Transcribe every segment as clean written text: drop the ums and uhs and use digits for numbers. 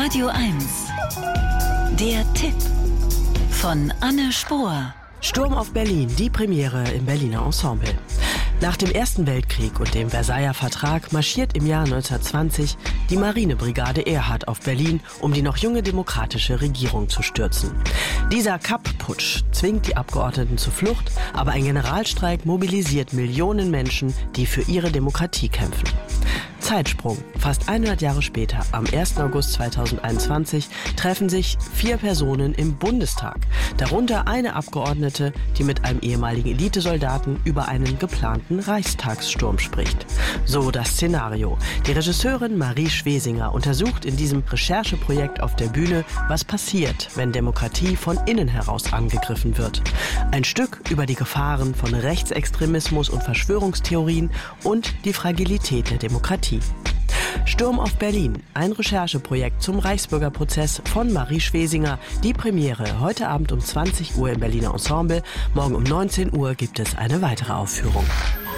Radio 1. Der Tipp von Anne Spohr. Sturm auf Berlin, die Premiere im Berliner Ensemble. Nach dem Ersten Weltkrieg und dem Versailler Vertrag marschiert im Jahr 1920 die Marinebrigade Erhard auf Berlin, um die noch junge demokratische Regierung zu stürzen. Dieser Kapp-Putsch zwingt die Abgeordneten zur Flucht, aber ein Generalstreik mobilisiert Millionen Menschen, die für ihre Demokratie kämpfen. Zeitsprung. Fast 100 Jahre später, am 1. August 2021, treffen sich 4 Personen im Bundestag. Darunter eine Abgeordnete, die mit einem ehemaligen Elitesoldaten über einen geplanten Reichstagssturm spricht. So das Szenario. Die Regisseurin Marie Schwesinger untersucht in diesem Rechercheprojekt auf der Bühne, was passiert, wenn Demokratie von innen heraus angegriffen wird. Ein Stück über die Gefahren von Rechtsextremismus und Verschwörungstheorien und die Fragilität der Demokratie. Sturm auf Berlin, ein Rechercheprojekt zum Reichsbürgerprozess von Marie Schwesinger. Die Premiere heute Abend um 20 Uhr im Berliner Ensemble. Morgen um 19 Uhr gibt es eine weitere Aufführung.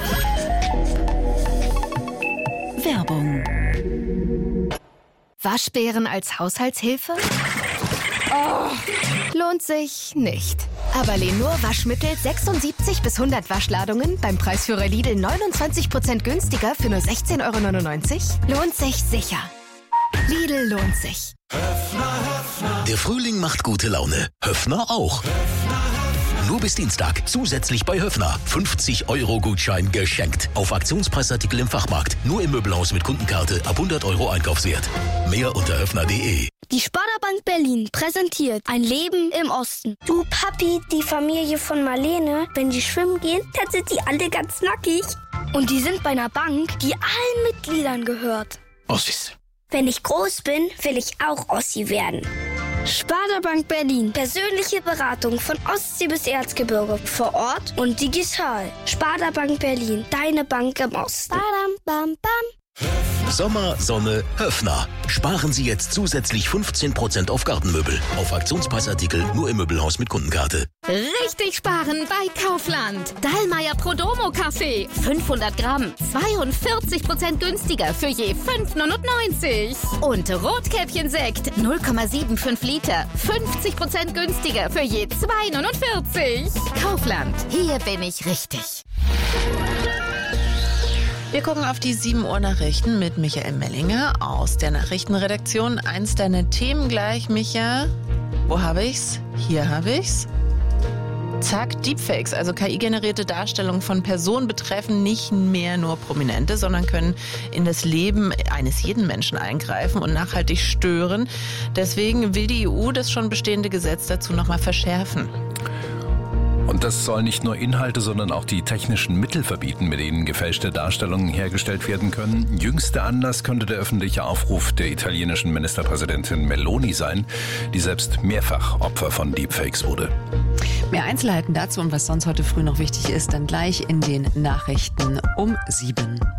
Werbung. Waschbären als Haushaltshilfe? Oh, lohnt sich nicht. Aber Lenur Waschmittel 76 bis 100 Waschladungen beim Preisführer Lidl 29% günstiger für nur 16,99 €? Lohnt sich sicher. Lidl lohnt sich. Der Frühling macht gute Laune. Höffner auch. Nur bis Dienstag zusätzlich bei Höffner 50-€-Gutschein geschenkt. Auf Aktionspreisartikel im Fachmarkt. Nur im Möbelhaus mit Kundenkarte ab 100 € Einkaufswert. Mehr unter höffner.de. Die Sparda-Bank Berlin präsentiert ein Leben im Osten. Du Papi, die Familie von Marlene, wenn die schwimmen gehen, dann sind die alle ganz nackig. Und die sind bei einer Bank, die allen Mitgliedern gehört. Ossis. Wenn ich groß bin, will ich auch Ossi werden. Sparda Bank Berlin. Persönliche Beratung von Ostsee bis Erzgebirge. Vor Ort und digital. Sparda Bank Berlin. Deine Bank im Osten. Badam, bam, bam. Sommer, Sonne, Höffner. Sparen Sie jetzt zusätzlich 15% auf Gartenmöbel. Auf Aktionspreisartikel nur im Möbelhaus mit Kundenkarte. Richtig sparen bei Kaufland. Dallmayr Prodomo Kaffee. 500 Gramm. 42% günstiger für je 5,99 €. Und Rotkäppchen-Sekt. 0,75 Liter. 50% günstiger für je 2,49 €. Kaufland. Hier bin ich richtig. Wir gucken auf die 7 Uhr Nachrichten mit Michael Mellinger aus der Nachrichtenredaktion. Eins deiner Themen gleich, Micha. Wo habe ich's? Hier habe ich's. Zack, Deepfakes, also KI-generierte Darstellungen von Personen betreffen nicht mehr nur Prominente, sondern können in das Leben eines jeden Menschen eingreifen und nachhaltig stören. Deswegen will die EU das schon bestehende Gesetz dazu nochmal verschärfen. Und das soll nicht nur Inhalte, sondern auch die technischen Mittel verbieten, mit denen gefälschte Darstellungen hergestellt werden können. Jüngster Anlass könnte der öffentliche Aufruf der italienischen Ministerpräsidentin Meloni sein, die selbst mehrfach Opfer von Deepfakes wurde. Mehr Einzelheiten dazu und was sonst heute früh noch wichtig ist, dann gleich in den Nachrichten um 7.